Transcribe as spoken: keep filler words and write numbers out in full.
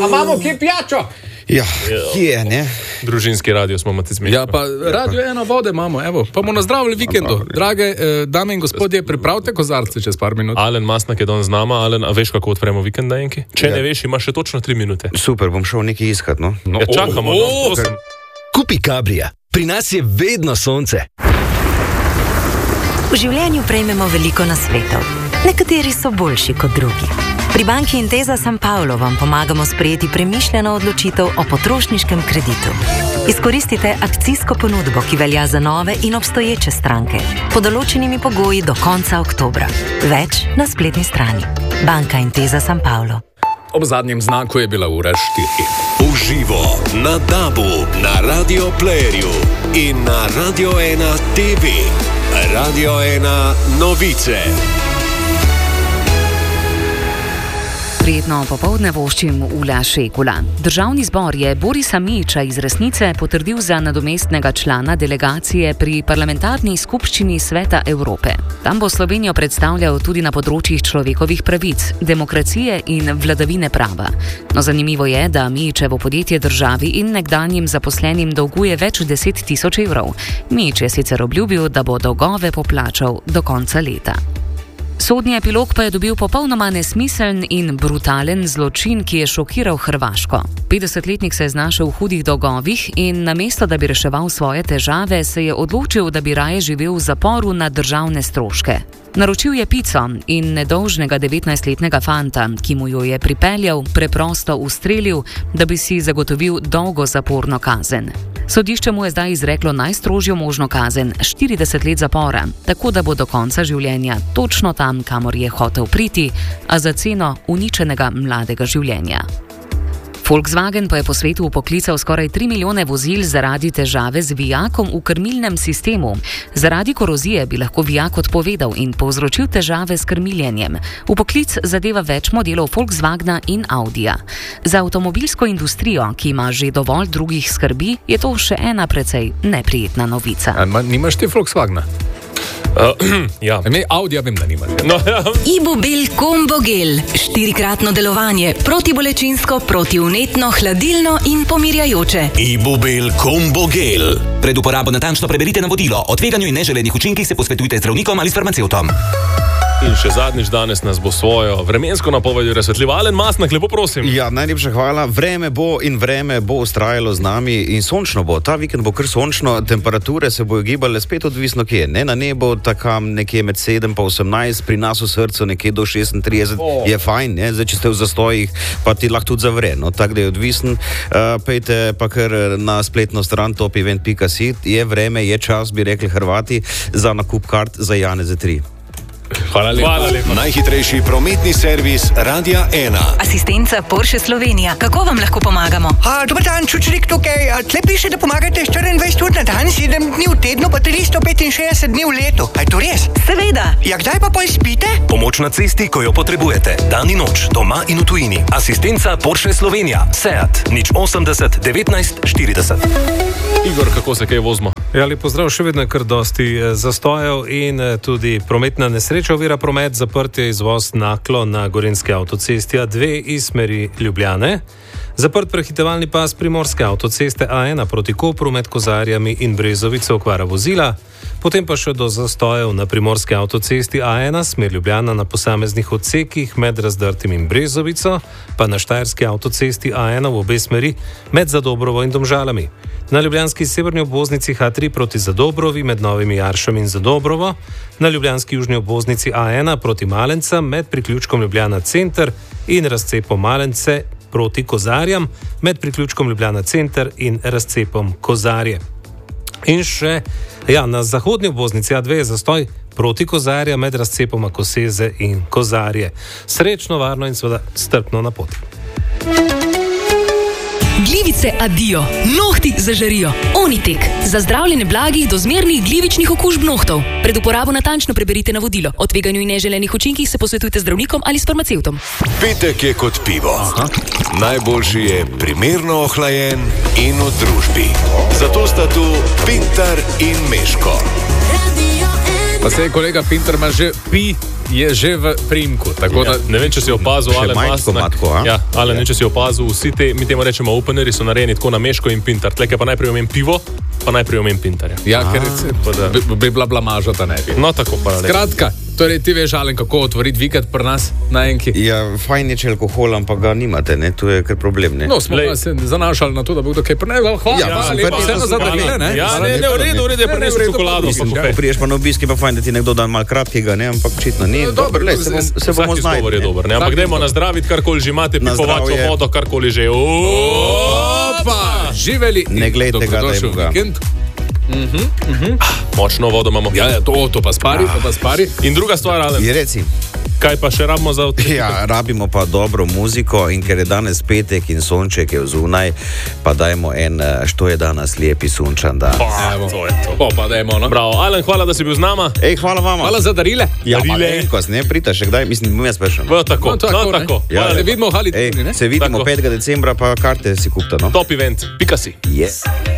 A imamo kje pijačo? Ja, kje, ne? Družinski radio smo imeli zmešali. Ja, pa radio eno vode imamo, evo, pa bomo nazdravili vikendu. Drage eh, dame in gospodje, pripravite kozarce čez par minut. Alen Masnak je danes z nama. Alen, a veš, kako odpremo vikend dajenki? Če ja. ne veš, imaš še točno tri minute. Super, bom šel nekaj iskat, no. no ja, čakamo, oh, no, prosim. Kupi Cabrija. Pri nas je vedno sonce. V življenju prejmemo veliko nasvetov. Nekateri so boljši kot drugi. Pri banki Intesa San Paolo vam pomagamo sprejeti premišljeno odločitev o potrošniškem kreditu. Izkoristite akcijsko ponudbo, ki velja za nove in obstoječe stranke, pod določenimi pogoji do konca oktobra. Več na spletni strani. Banka Intesa San Paolo. Ob zadnjem znaku je bila ura štiri. Uživo na Dabu, na Radio Playerju in na Radio ena T V. Radio ena novice. Prijetno popoldne voščim Ula Šekula. Državni zbor je Borisa Mijića iz Resnice potrdil za nadomestnega člana delegacije pri parlamentarni skupščini Sveta Evrope. Tam bo Slovenijo predstavljal tudi na področjih človekovih pravic, demokracije in vladavine prava. No, zanimivo je, da Mijićevo podjetje državi in nekdanjim zaposlenim dolguje več deset tisoč evrov. Mijić je sicer obljubil, da bo dolgove poplačal do konca leta. Sodni epilog pa je dobil popolnoma nesmiseln in brutalen zločin, ki je šokiral Hrvaško. petdesetletnik se je znašel v hudih dolgovih in namesto, da bi reševal svoje težave, se je odločil, da bi raje živel v zaporu na državne stroške. Naročil je pico in nedolžnega devetnajstletnega fanta, ki mu jo je pripeljal, preprosto ustrelil, da bi si zagotovil dolgo zaporno kazen. Sodišče mu je zdaj izreklo najstrožjo možno kazen, štirideset let zapora, tako da bo do konca življenja točno tam, kamor je hotel priti, a za ceno uničenega mladega življenja. Volkswagen pa je po svetu upoklical skoraj tri milijone vozil zaradi težave z vijakom v krmilnem sistemu. Zaradi korozije bi lahko vijak odpovedal in povzročil težave s krmiljenjem. Upoklic zadeva več modelov Volkswagna in Audija. Za avtomobilsko industrijo, ki ima že dovolj drugih skrbi, je to še ena precej neprijetna novica. A, nimaš ti Volkswagna? Uh, ja. Ne, Audija vem, da nimaš. No, ja. Ibubel Combo Gel. Štirikratno delovanje, protibolečinsko, protivnetno, hladilno in pomirjajoče. Ibubel Combo Gel. Pred uporabo natančno preberite navodilo. O tveganju in neželenih učinkih se posvetujte zdravnikom ali s farmacevtom. In še zadnjič danes nas bo svojo vremensko napovedjo razsvetljiv Alen Masnak, lepo prosim. Ja, najlepša hvala. Vreme bo in vreme bo ustrajalo z nami in sončno bo. Ta vikend bo kar sončno, temperature se bojo gibale spet odvisno kje. Ne, na nebo takam nekje med sedem pa osemnajst, pri nas v srcu nekje do šestintrideset oh. je fajn, ne? Zdaj, če ste v zastojih, pa ti lahko tudi zavre, no, tako da je odvisen. Uh, pejte pa kar na spletno stran top event pika si, je vreme, je čas, bi rekli Hrvati, za nakup kart za Janeze tri. Hvala lepa. Hvala lepa. Najhitrejši prometni servis Radia ena. Asistenca Porsche Slovenija. Kako vam lahko pomagamo? A, dober dan, Čučerik tukaj. A, tle piše, da pomagate štiriindvajset ur na dan, sedem dni v tednu, pa tristo petinšestdeset dni v letu. A je to res? Seveda. Ja, kdaj pa pol spite? Pomoč na cesti, ko jo potrebujete. Dan in noč, doma in v tujini. Asistenca Porsche Slovenija. Seat. nič osemdeset devetnajst štirideset. Igor, kako se kaj vozimo? Ja, lep pozdrav, še vedno je kar dosti zastojev in tudi prometna nesreča ovira promet, zaprt je izvoz Naklo na Gorenjski avtocesti A dve iz smeri Ljubljane. Zaprt prehitevalni pas Primorske avtoceste A ena proti Kopru med Kozarjami in Brezovico, okvara vozila. Potem pa še do zastojev na Primorske avtocesti A ena, smer Ljubljana na posameznih odsekih med Razdrtim in Brezovico, pa na Štajerski avtocesti A ena v obe smeri med Zadobrovo in Domžalami. Na ljubljanski severni obvoznici H tri proti Zadobrovi med Novimi Jaršami in Zadobrovo, na ljubljanski južni obvoznici A ena proti Malencem med priključkom Ljubljana Center in razcepom Malence proti Kozarjam med priključkom Ljubljana Center in razcepom Kozarje. In še, ja, na zahodni obvoznici A dve je zastoj proti Kozarja med razcepoma Koseze in Kozarje. Srečno, varno in seveda strpno na poti. Glivice adijo, nohti zažarijo. Onitek. Za zdravljenje blagih do zmernih glivičnih okužb nohtov. Pred uporabo natančno preberite navodilo. O tveganju in neželenih učinkih se posvetujte zdravnikom ali s farmacevtom. Petek je kot pivo. Aha. Najboljši je primerno ohlajen in v družbi. Zato sta tu Pintar in Meško. Pa se je kolega Pintar ima že pi je že v priimku. Tako da, Ne vem, če si opazil, Še Alen majčko Masnak. matko, a? Ja, Alen, ne vem, če si opazil, vsi te, mi temu rečemo openeri, so narejeni tako na Meško in Pintar. Tleke pa najprej omen pivo, pa najprej omen Pintarja. ja, ker bi, bi bila blamaža, da ne bi. No, tako pa ne. Skratka, torej ti veš, Alen, kako otvoriti vikend pri nas na enki. Ja, fajn je, če alkohol, ampak ga nimate, ne? To je kar problem, ne? No, smo Lej. pa se zanašali na to, da bo kdo kaj prinesel. Hvala, Ja, hvala sem lepa, prinesel vseeno za darilo, ne? Ja, Hvala ne, ne, lepa. v redu, v redu, je Ne, ne, prinesel v redu, čokolado, pa pa ja. kafe. Ko priješ pa na obisk, je pa fajn, da ti nekdo da malo kratkega, ne? Ampak očitno ni. No, Dobro, dobro, le, se, bom, se bomo Vsak znali. izgovor je ne. dober, ne? Ampak Vsak dajmo izgovor. nazdraviti, karkoli že imate, Na pipovačo zdravje. vodo, karkoli že. Opa, živeli. Ne glejte ga, Dobrodošli v dajmo ga. vikend. Močno vodo imamo. Ja, ja, to, to pa spari, to pa spari. In druga stvar, Alen, Je reci. kaj pa še rabimo za odkriti? Ja, rabimo pa dobro muziko in ker je danes petek in sonček je zunaj, pa dajmo en, eh, što je danes lepi sunčan dan. Evo. To je to. Po, pa dajmo, no. Bravo, Alen, hvala, da si bil z nama. Ej, hvala vama. Hvala za darile. Ja, Darile. malenkost, ne, prita še kdaj, mislim, bom jaz prišel. V tako, No, tako, no, ne. tako. Ja, Hvala Se lepa. vidimo v Hali, Ej, ne? se vidimo Tako. petega decembra, pa karte si kupta, no? Top event, pika si. Yes.